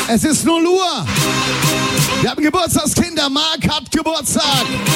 Es ist 0 Uhr. Wir haben Geburtstagskinder. Marc hat Geburtstag.